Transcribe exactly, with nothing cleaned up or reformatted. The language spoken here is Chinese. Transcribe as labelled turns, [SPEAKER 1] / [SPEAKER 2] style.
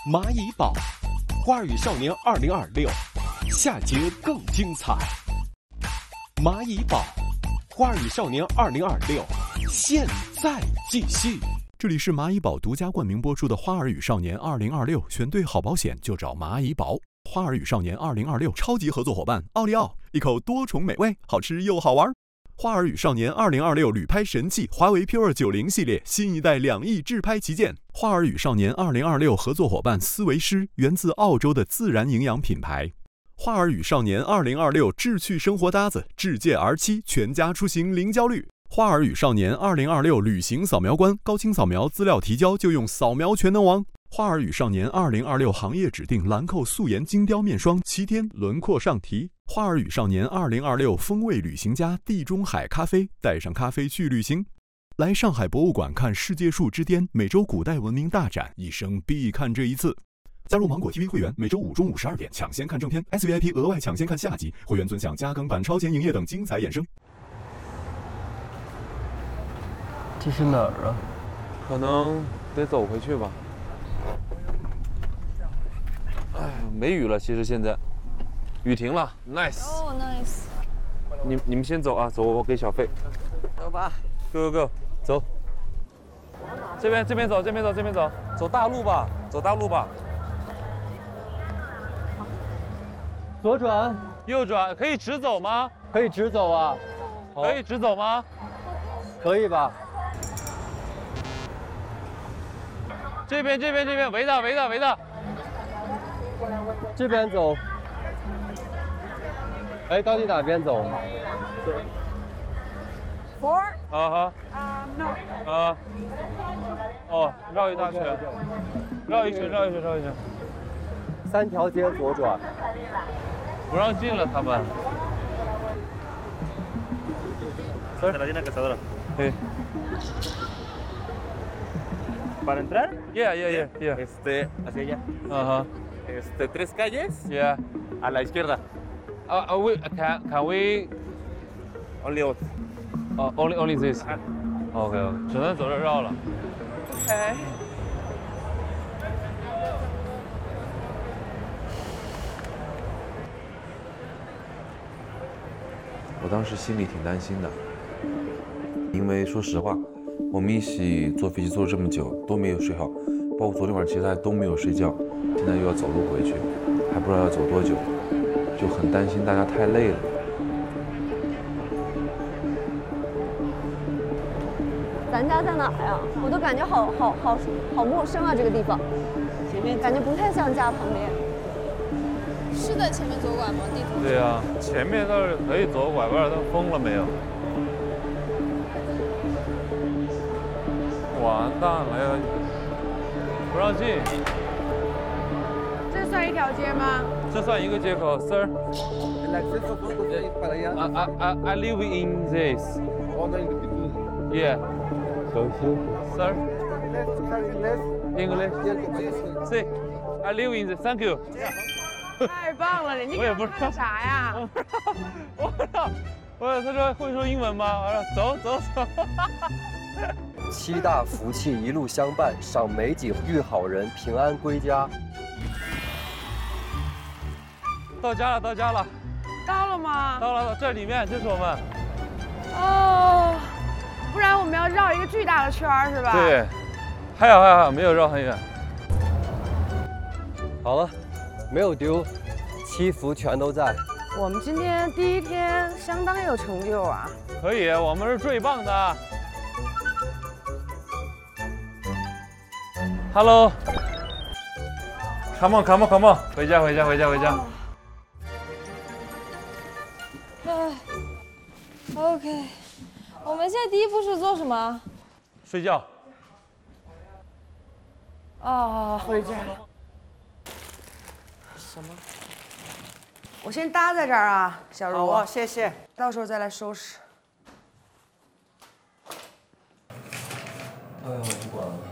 [SPEAKER 1] 蚂蚁堡，花儿与少年二零二六，下节更精彩。蚂蚁堡，花儿与少年二零二六，现在继续。
[SPEAKER 2] 这里是蚂蚁堡独家冠名播出的《花儿与少年二零二六》，选对好保险就找蚂蚁堡。花儿与少年二零二六超级合作伙伴奥利奥，一口多重美味，好吃又好玩。花儿与少年二零二六旅拍神器华为 P 二九零系列新一代两亿自拍旗舰。花儿与少年二零二六合作伙伴思维诗，源自澳洲的自然营养品牌。花儿与少年二零二六智趣生活搭子，智界 R 七，全家出行零焦虑。花儿与少年二零二六旅行扫描官，高清扫描资料提交就用扫描全能王。花儿与少年二零二六行业指定兰蔻素颜精雕面霜，七天轮廓上提。花儿与少年二零二六风味旅行家地中海咖啡，带上咖啡去旅行。来上海博物馆看世界树之巅美洲古代文明大展，一生必看这一次。加入芒果 T V 会员，每周五中午十二点抢先看正片 ，S V I P 额外抢先看下集，会员尊享加更版超前营业等精彩衍生。
[SPEAKER 3] 这是哪儿啊？
[SPEAKER 4] 可能得走回去吧。哎，没雨了，其实现在雨停了 ，nice。
[SPEAKER 5] 哦 ，nice。
[SPEAKER 4] 你你们先走啊，走，我给小费。
[SPEAKER 3] 走吧
[SPEAKER 4] ，go go go，走。这边这边走，这边走，这边走，走大路吧，走大路吧。
[SPEAKER 3] 左转，
[SPEAKER 4] 右转，可以直走吗？
[SPEAKER 3] 可以直走啊。
[SPEAKER 4] 可以直走吗？
[SPEAKER 3] 可以吧？
[SPEAKER 4] 这边这边这边，围着围着围着。
[SPEAKER 3] 这边走。哎，到底哪边走
[SPEAKER 5] Four。
[SPEAKER 4] 啊哈。
[SPEAKER 5] 啊 no。
[SPEAKER 4] 啊。哦，绕一大圈，绕一圈，绕一圈，绕一圈。
[SPEAKER 3] 三条街左转。
[SPEAKER 4] 不让进了，他们。
[SPEAKER 6] Se la tiene cazadora.
[SPEAKER 4] Sí.
[SPEAKER 6] Para entrar,
[SPEAKER 4] Yeah, yeah, yeah, yeah.
[SPEAKER 6] este, hacia allá.
[SPEAKER 4] Uh-huh.
[SPEAKER 6] Este, tres calles
[SPEAKER 4] Yeah.
[SPEAKER 6] a la izquierda.
[SPEAKER 4] Uh, uh, we, can can we
[SPEAKER 6] Only out.
[SPEAKER 4] uh, only only this? OK OK， 只能走这绕了。
[SPEAKER 5] OK。
[SPEAKER 7] 我当时心里挺担心的，因为说实话，我们一起坐飞机坐了这么久都没有睡好，包括昨天晚上其实还都没有睡觉，现在又要走路回去，还不知道要走多久，就很担心大家太累了。
[SPEAKER 5] 咱家在哪儿呀？我都感觉好好好好陌生啊，这个地方，前面感觉不太像家旁边。是在前面左拐吗？地图？
[SPEAKER 4] 对呀、啊，前面倒是可以左拐，不知道他封了没有。完蛋了呀！不让进。
[SPEAKER 5] 这算一条街吗？
[SPEAKER 4] 这算一个街口 ，Sir。I I I I live in this. Yeah.
[SPEAKER 3] 小心
[SPEAKER 4] Sir. English. See. I live in this. Thank you.
[SPEAKER 5] 太棒了，人家给我干啥呀？
[SPEAKER 4] 我不知道，我他说会说英文吗？我说走走走。
[SPEAKER 3] 七大福气一路相伴，赏美景遇好人，平安归家。
[SPEAKER 4] 到家了，到家了，
[SPEAKER 5] 到了吗？
[SPEAKER 4] 到了，这里面这是我们。
[SPEAKER 5] 哦，不然我们要绕一个巨大的圈儿是吧？
[SPEAKER 4] 对，还好还好，没有绕很远。
[SPEAKER 3] 好了，没有丢，七福全都在。
[SPEAKER 5] 我们今天第一天相当有成就啊！
[SPEAKER 4] 可以，我们是最棒的。Hello。Come on，Come on，Come on， 回家，回家，回家，回家。
[SPEAKER 5] 哎 ，OK， 我们现在第一步是做什么？
[SPEAKER 4] 睡觉。
[SPEAKER 5] 哦，回家。什么？我先搭在这儿啊，小茹。
[SPEAKER 8] 好，谢谢。
[SPEAKER 5] 到时候再来收拾。
[SPEAKER 3] 哎呀，我不管了。